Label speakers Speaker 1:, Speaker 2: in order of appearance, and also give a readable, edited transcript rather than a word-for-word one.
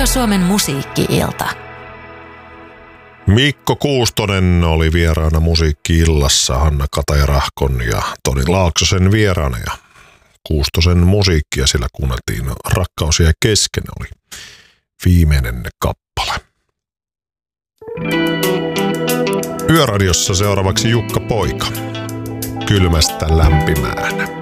Speaker 1: Suomen musiikki-ilta.
Speaker 2: Mikko Kuustonen oli vieraana Musiikki-illassa Hanna Kataja-Rahkon ja Toni Laaksosen vieraana. Ja Kuustosen musiikkia siellä kuunneltiin. Rakkaus jäi kesken oli viimeinen kappale. Yöradiossa seuraavaksi Jukka Poika. Kylmästä lämpimään.